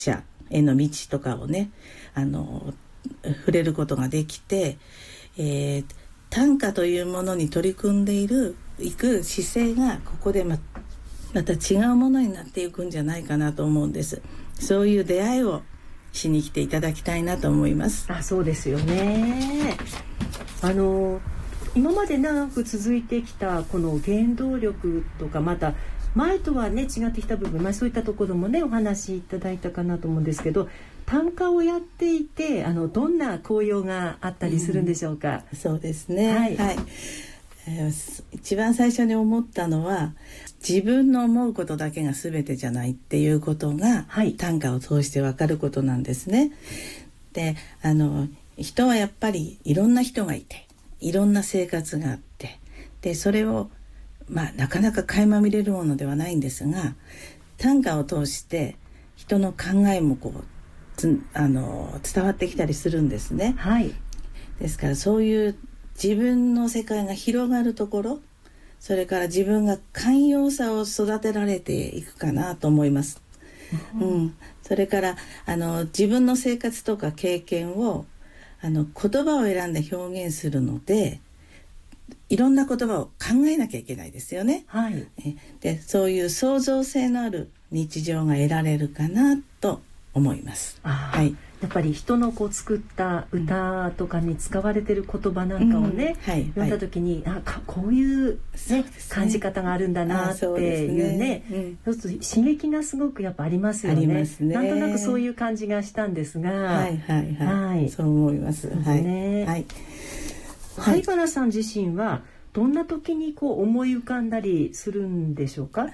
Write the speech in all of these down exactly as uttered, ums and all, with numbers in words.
者への道とかをね、あの触れることができて、えー、短歌というものに取り組んでいるいく姿勢がここで ま, また違うものになっていくんじゃないかなと思うんです。そういう出会いをしに来ていただきたいなと思います。 あ、そうですよね。あの今まで長く続いてきたこの原動力とか、また前とはね違ってきた部分、まあ、そういったところもねお話しいただいたかなと思うんですけど、短歌をやっていてあのどんな効用があったりするんでしょうか。 うん、そうですね、 はいはい、えー、一番最初に思ったのは、自分の思うことだけが全てじゃないっていうことが、はい、短歌を通して分かることなんですね。で、あの人はやっぱりいろんな人がいて、いろんな生活があって、でそれをまあなかなか垣間見れるものではないんですが、短歌を通して人の考えもこうつあの伝わってきたりするんですね。 はい、 ですからそういう自分の世界が広がるところ、それから自分が寛容さを育てられていくかなと思います。うんうん、それからあの自分の生活とか経験をあの言葉を選んで表現するので、いろんな言葉を考えなきゃいけないですよね。 はい、 でそういう創造性のある日常が得られるかなと思います。 はい、やっぱり人のこう作った歌とかに使われている言葉なんかをね、うん、はい、読んだ時に、はい、あかこういう、ねね、感じ方があるんだなっていうね、そうすると刺激がすごくやっぱありますよ ね, ありますね。なんとなくそういう感じがしたんですが、 はいはいはい、はい、そう思います。そうですね。はい、 灰原さん自身はどんな時にこう思い浮かんだりするんでしょうか。 はい、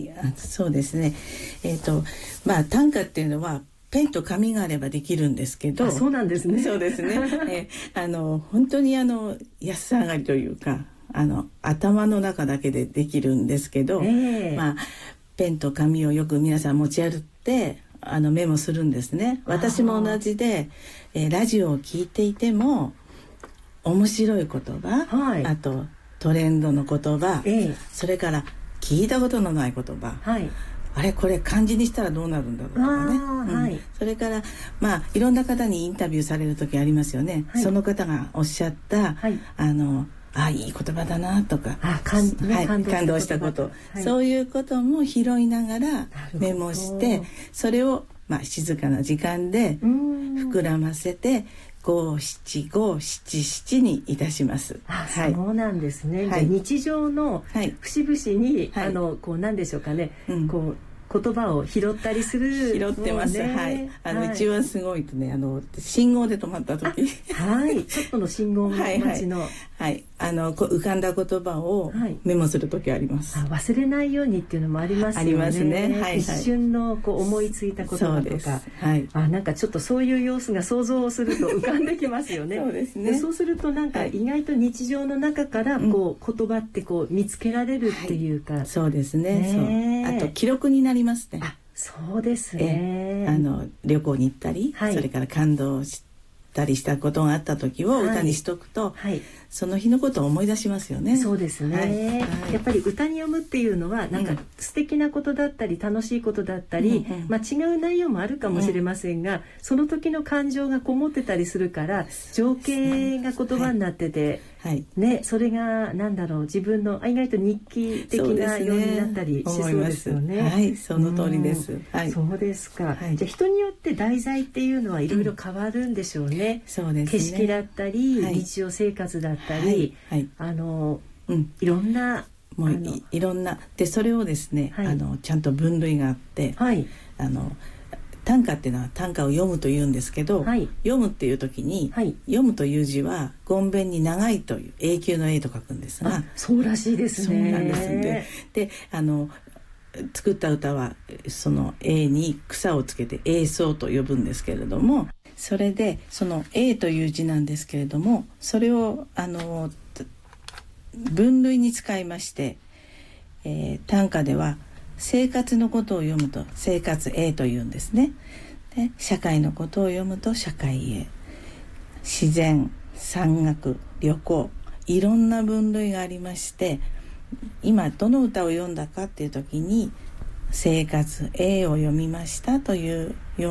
そうですね。えーとまあ、短歌っていうのはペンと紙があればできるんですけど。 そうなんですね。 そうですね。えー、あの本当にあの安上がりというか、あの頭の中だけでできるんですけど、えーまあ、ペンと紙をよく皆さん持ち歩ってあのメモするんですね。私も同じで、えー、ラジオを聞いていても面白い言葉、はい、あとトレンドの言葉、ええ、それから聞いたことのない言葉、はい、あれこれ漢字にしたらどうなるんだろうとかね、うんはい、それからまあいろんな方にインタビューされる時ありますよね、はい、その方がおっしゃった、はい、あのあいい言葉だなとか、 あかん、ねはい、 感動したこと、はい、そういうことも拾いながらメモして、それをまあ静かな時間で膨らませて五七五七七にいたします。 あ、はい、そうなんですね。はい、日常の節々に、はい、あのこうなんでしょうかね、うん、こう言葉を拾ったりする。 拾ってます。ね、はい。あの、はい、一番すごいとね、あの信号で止まった時、 はい、ちょっとの信号待ちの、はい、 はい、あのこう浮かんだ言葉をメモする時あります。 はい、あ、忘れないようにっていうのもありますよね。 ありますね。はいはい、 一瞬のこう思いついた言葉とか、はい、あ、なんかちょっとそういう様子が想像すると浮かんできますよね。 そうですね。 でそうするとなんか意外と日常の中からこう、うん、言葉ってこう見つけられるっていうか、はい、 そうですね。ね、そう、あと記録になりますね。 あ、そうですね。 あの旅行に行ったり、はい、それから感動したりしたことがあった時を歌にしとくと、はいはい、その日のことを思い出しますよね。 そうですね、はい、やっぱり歌に読むっていうのはなんか素敵なことだったり楽しいことだったり、うん、まあ、違う内容もあるかもしれませんが、うん、その時の感情がこもってたりするから情景が言葉になってて、はいね、それがなんだろう、自分の意外と日記的なようになったりしそうですよね。 はい、その通りです。はい、 そうですか。はい、じゃあ人によって題材っていうのはいろいろ変わるんでしょうね。 うん、そうですね。 景色だったり、はい、日常生活だったり、はいはい、あの、うん、いろんなもう い, いろんなでそれをですね、はい、あのちゃんと分類があって、はい、あの短歌っていうのは短歌を読むというんですけど、はい、読むっていう時に、はい、読むという字は言弁に長いという永久の永と書くんですが、 そうらしいですね。 そうなんですね。で、あの作った歌はその永に草をつけて永草と呼ぶんですけれども、それでその永という字なんですけれども、それをあの分類に使いまして、えー、短歌では生活のことを読むと生活永というんですね。で、社会のことを読むと社会永、自然、山岳、旅行、いろんな分類がありまして、今どの歌を読んだかっていう時に生活永を読みましたというよう